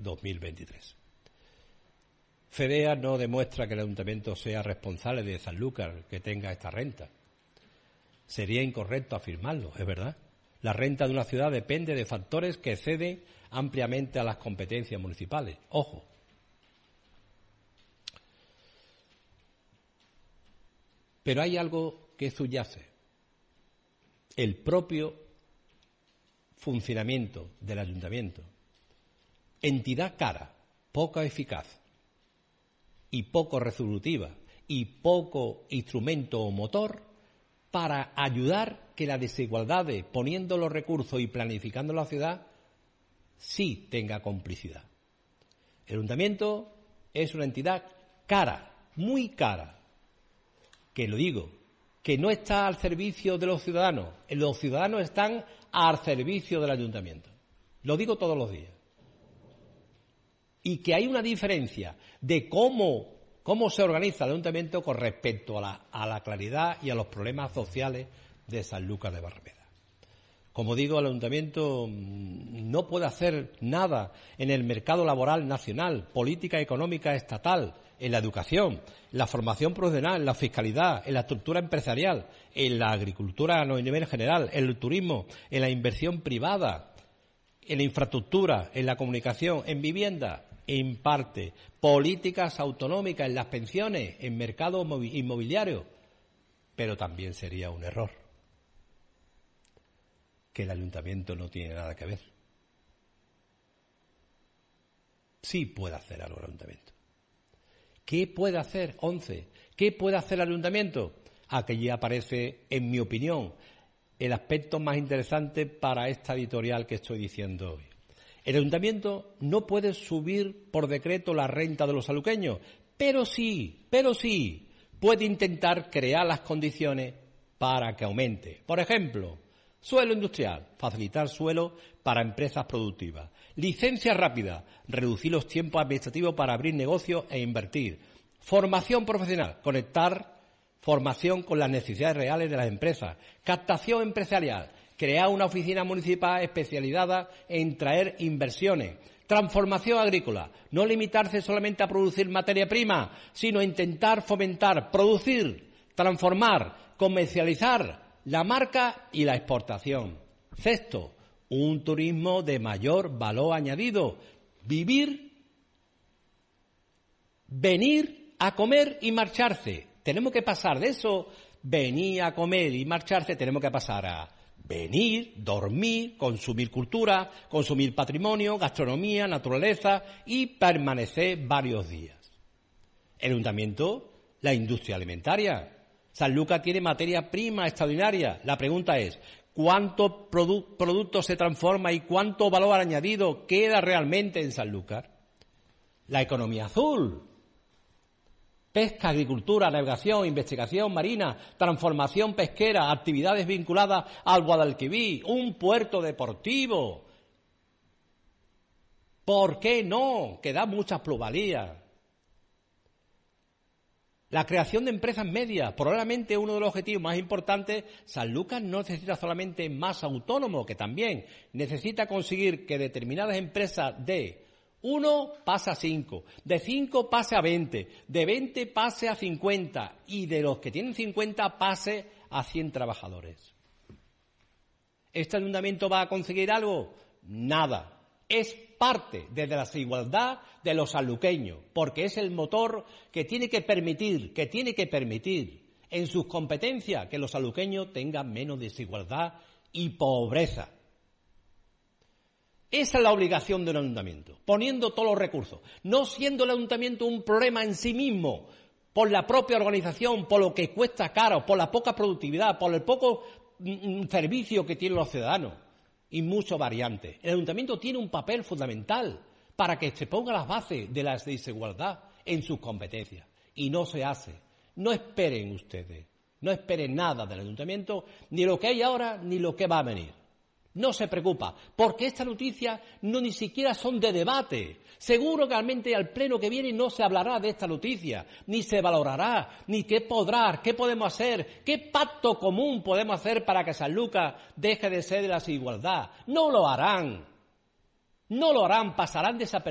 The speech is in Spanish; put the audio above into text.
2023. FEDEA no demuestra que el ayuntamiento sea responsable de Sanlúcar que tenga esta renta. Sería incorrecto afirmarlo, es verdad. La renta de una ciudad depende de factores que exceden ampliamente a las competencias municipales. Ojo. Pero hay algo que subyace. El propio funcionamiento del ayuntamiento. Entidad cara, poco eficaz y poco resolutiva y poco instrumento o motor para ayudar que las desigualdades, poniendo los recursos y planificando la ciudad, sí tenga complicidad. El ayuntamiento es una entidad cara, muy cara, que lo digo, que no está al servicio de los ciudadanos están al servicio del ayuntamiento. Lo digo todos los días. Y que hay una diferencia de cómo se organiza el ayuntamiento con respecto a la claridad y a los problemas sociales de Sanlúcar de Barrameda. Como digo, el ayuntamiento no puede hacer nada en el mercado laboral nacional, política económica estatal, en la educación, en la formación profesional, en la fiscalidad, en la estructura empresarial, en la agricultura a nivel general, en el turismo, en la inversión privada, en la infraestructura, en la comunicación, en vivienda, en parte, políticas autonómicas, en las pensiones, en mercado inmobiliario. Pero también sería un error que el ayuntamiento no tiene nada que ver. Sí puede hacer algo el ayuntamiento. ¿Qué puede hacer 11? ¿Qué puede hacer el ayuntamiento? Aquí aparece, en mi opinión, el aspecto más interesante para esta editorial que estoy diciendo hoy. El ayuntamiento no puede subir por decreto la renta de los sanluqueños, pero sí puede intentar crear las condiciones para que aumente. Por ejemplo, suelo industrial, facilitar suelo para empresas productivas. Licencia rápida, reducir los tiempos administrativos para abrir negocios e invertir. Formación profesional, conectar formación con las necesidades reales de las empresas. Captación empresarial, crear una oficina municipal especializada en traer inversiones. Transformación agrícola, no limitarse solamente a producir materia prima, sino intentar fomentar, producir, transformar, comercializar la marca y la exportación. Sexto, un turismo de mayor valor añadido. Venir a comer y marcharse. Tenemos que pasar de eso, venir a comer y marcharse, tenemos que pasar a venir, dormir, consumir cultura, consumir patrimonio, gastronomía, naturaleza y permanecer varios días. El ayuntamiento, la industria alimentaria. Sanlúcar tiene materia prima extraordinaria. La pregunta es, ¿cuánto producto se transforma y cuánto valor añadido queda realmente en Sanlúcar? La economía azul. Pesca, agricultura, navegación, investigación marina, transformación pesquera, actividades vinculadas al Guadalquivir, un puerto deportivo. ¿Por qué no? Que da muchas plusvalías. La creación de empresas medias, probablemente uno de los objetivos más importantes. Sanlúcar no necesita solamente más autónomos, que también necesita conseguir que determinadas empresas de 1 pase a 5, de 5 pase a 20, de 20 pase a 50 y de los que tienen 50 pase a 100 trabajadores. ¿Este ayuntamiento va a conseguir algo? Nada. Es parte de la desigualdad de los sanluqueños, porque es el motor que tiene que permitir en sus competencias que los sanluqueños tengan menos desigualdad y pobreza. Esa es la obligación de un ayuntamiento, poniendo todos los recursos, no siendo el ayuntamiento un problema en sí mismo, por la propia organización, por lo que cuesta caro, por la poca productividad, por el poco servicio que tienen los ciudadanos y muchas variantes. El ayuntamiento tiene un papel fundamental para que se ponga las bases de la desigualdad en sus competencias y no se hace. No esperen ustedes, no esperen nada del ayuntamiento, ni lo que hay ahora ni lo que va a venir. No se preocupa, porque estas noticias ni siquiera son de debate. Seguro que realmente al pleno que viene no se hablará de esta noticia, ni se valorará, ni qué podemos hacer, qué pacto común podemos hacer para que Sanlúcar deje de ser de la desigualdad. No lo harán, pasarán desapercibidos.